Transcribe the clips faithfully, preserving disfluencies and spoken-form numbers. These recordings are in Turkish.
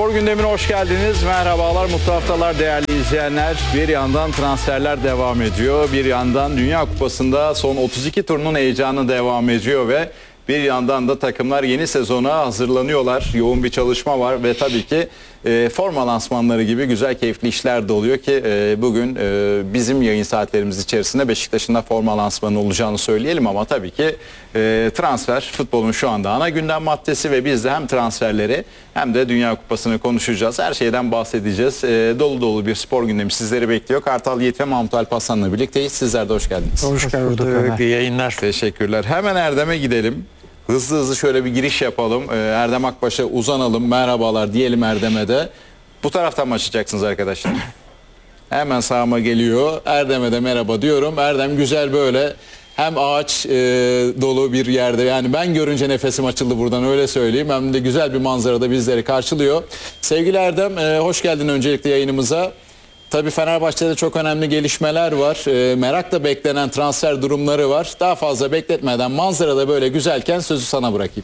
Spor gündemine hoş geldiniz. Merhabalar, mutlu haftalar değerli izleyenler. Bir yandan transferler devam ediyor. Bir yandan Dünya Kupası'nda son otuz iki turunun heyecanı devam ediyor ve bir yandan da takımlar yeni sezona hazırlanıyorlar. Yoğun bir çalışma var ve tabii ki e, forma lansmanları gibi güzel keyifli işler de oluyor ki e, bugün e, bizim yayın saatlerimiz içerisinde Beşiktaş'ın da forma lansmanı olacağını söyleyelim ama tabii ki e, transfer futbolun şu anda ana gündem maddesi ve biz de hem transferleri hem de Dünya Kupası'nı konuşacağız. Her şeyden bahsedeceğiz. E, dolu dolu bir spor gündemi sizleri bekliyor. Kartal Yiğit ve Mahmut Alparslan'la birlikteyiz. Sizler de hoş geldiniz. Hoş bulduk. İyi yayınlar. Teşekkürler. Hemen Erdem'e gidelim. Hızlı hızlı şöyle bir giriş yapalım. Ee, Erdem Akbaş'a uzanalım. Merhabalar diyelim Erdem'e de. Bu taraftan mı açacaksınız arkadaşlar? Hemen sağıma geliyor. Erdem'e de merhaba diyorum. Erdem güzel böyle hem ağaç e, dolu bir yerde. Yani ben görünce nefesim açıldı buradan, öyle söyleyeyim. Hem de güzel bir manzarada bizleri karşılıyor. Sevgili Erdem, e, hoş geldin öncelikle yayınımıza. Tabii Fenerbahçe'de çok önemli gelişmeler var. E, merakla beklenen transfer durumları var. Daha fazla bekletmeden manzarada böyle güzelken sözü sana bırakayım.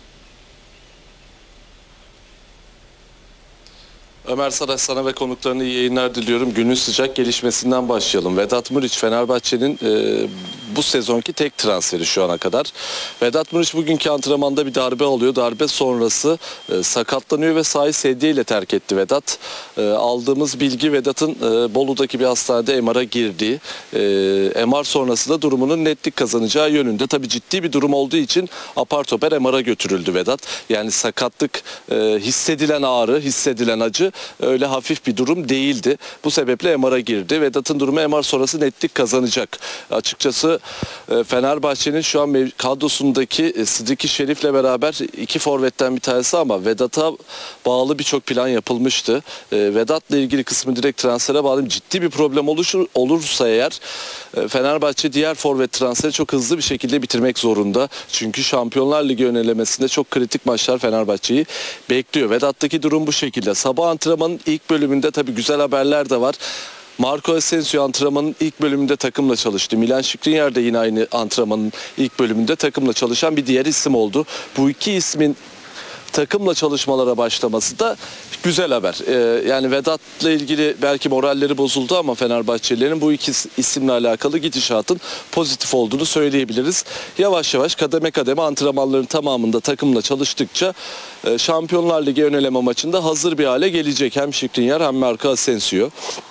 Ömer Saraç, sana ve konuklarına iyi yayınlar diliyorum. Günün sıcak gelişmesinden başlayalım. Vedat Muriç, Fenerbahçe'nin e, bu sezonki tek transferi şu ana kadar. Vedat Muriç bugünkü antrenmanda bir darbe alıyor. Darbe sonrası e, sakatlanıyor ve sahayı sedyeyle terk etti Vedat. E, aldığımız bilgi Vedat'ın e, Bolu'daki bir hastanede M R'a girdiği, e, M R sonrası da durumunun netlik kazanacağı yönünde. Tabii ciddi bir durum olduğu için apar topar M R'a götürüldü Vedat. Yani sakatlık, e, hissedilen ağrı, hissedilen acı öyle hafif bir durum değildi. Bu sebeple M R'a girdi. Vedat'ın durumu M R sonrası netlik kazanacak. Açıkçası Fenerbahçe'nin şu an kadrosundaki Sıdiki Şerif'le beraber iki forvetten bir tanesi ama Vedat'a bağlı birçok plan yapılmıştı. Vedat'la ilgili kısmı direkt transfere bağlı. Ciddi bir problem oluşur, olursa eğer Fenerbahçe diğer forvet transferi çok hızlı bir şekilde bitirmek zorunda. Çünkü Şampiyonlar Ligi önelemesinde çok kritik maçlar Fenerbahçe'yi bekliyor. Vedat'taki durum bu şekilde. Sabah antrenmanın ilk bölümünde tabii güzel haberler de var. Marco Asensio antrenmanın ilk bölümünde takımla çalıştı. Milan Skriniar da yine aynı antrenmanın ilk bölümünde takımla çalışan bir diğer isim oldu. Bu iki ismin takımla çalışmalara başlaması da güzel haber. Ee, yani Vedat'la ilgili belki moralleri bozuldu ama Fenerbahçelilerin bu iki isimle alakalı gidişatın pozitif olduğunu söyleyebiliriz. Yavaş yavaş kademe kademe antrenmanların tamamında takımla çalıştıkça e, Şampiyonlar Ligi öneleme maçında hazır bir hale gelecek. Hem Skriniar hem Marco Asensio.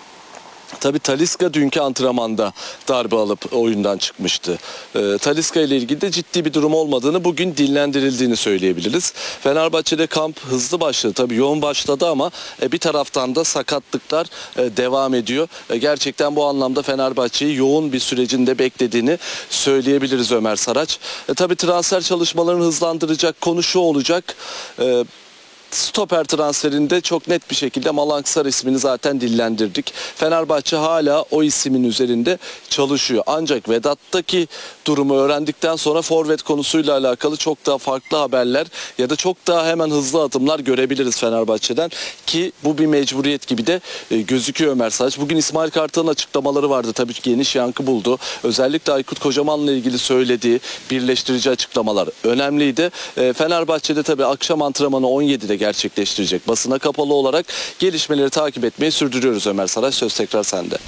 Tabii Talisca dünkü antrenmanda darbe alıp oyundan çıkmıştı. E, Talisca ile ilgili de ciddi bir durum olmadığını, bugün dinlendirildiğini söyleyebiliriz. Fenerbahçe'de kamp hızlı başladı. Tabii yoğun başladı ama e, bir taraftan da sakatlıklar e, devam ediyor. E, gerçekten bu anlamda Fenerbahçe'yi yoğun bir sürecinde beklediğini söyleyebiliriz Ömer Saraç. E, tabii transfer çalışmalarını hızlandıracak konu şu olacak. E, Stoper transferinde çok net bir şekilde Malanksar ismini zaten dillendirdik. Fenerbahçe hala o ismin üzerinde çalışıyor. Ancak Vedat'taki durumu öğrendikten sonra forvet konusuyla alakalı çok daha farklı haberler ya da çok daha hemen hızlı adımlar görebiliriz Fenerbahçe'den ki bu bir mecburiyet gibi de e, gözüküyor Ömer Saraç. Bugün İsmail Kartal'ın açıklamaları vardı. Tabii ki geniş yankı buldu. Özellikle Aykut Kocaman'la ilgili söylediği birleştirici açıklamalar önemliydi. E, Fenerbahçe'de tabii akşam antrenmanı on yedide gerçekleştirecek. Basına kapalı olarak gelişmeleri takip etmeyi sürdürüyoruz Ömer Saraç. Söz tekrar sende.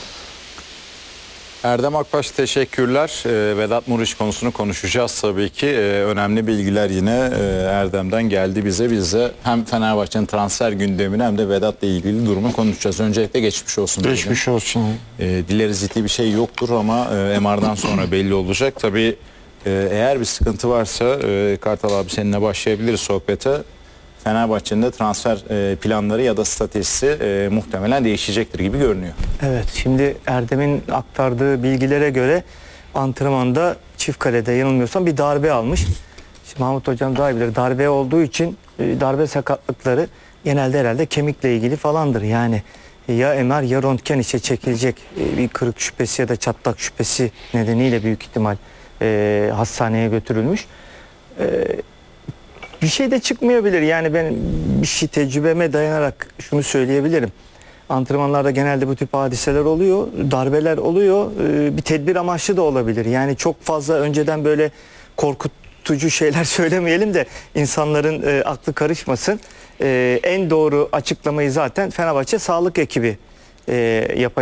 Erdem Akbaş, teşekkürler. Ee, Vedat Muriç konusunu konuşacağız tabii ki. Ee, önemli bilgiler yine e, Erdem'den geldi bize. Biz de hem Fenerbahçe'nin transfer gündemini hem de Vedat'la ilgili durumu konuşacağız. Öncelikle geçmiş olsun. Geçmiş dedim. olsun. Ee, dileriz ciddi bir şey yoktur ama e, M R'dan sonra belli olacak. Tabii e, eğer bir sıkıntı varsa e, Kartal abi seninle başlayabiliriz sohbete. Fenerbahçe'nin de transfer e, planları ya da stratejisi e, muhtemelen değişecektir gibi görünüyor. Evet, şimdi Erdem'in aktardığı bilgilere göre antrenmanda Çiftkale'de yanılmıyorsam bir darbe almış. Şimdi Mahmut Hocam daha iyi bilir. Darbe olduğu için e, darbe sakatlıkları genelde herhalde kemikle ilgili falandır. Yani e, ya M R ya röntgen işe çekilecek e, bir kırık şüphesi ya da çatlak şüphesi nedeniyle büyük ihtimal e, hastaneye götürülmüş. E, Bir şey de çıkmayabilir. Yani ben bir şey tecrübeme dayanarak şunu söyleyebilirim. Antrenmanlarda genelde bu tip hadiseler oluyor, darbeler oluyor. Ee, bir tedbir amaçlı da olabilir. Yani çok fazla önceden böyle korkut korkutucu şeyler söylemeyelim de insanların e, aklı karışmasın. E, en doğru açıklamayı zaten Fenerbahçe sağlık ekibi e, yapacak.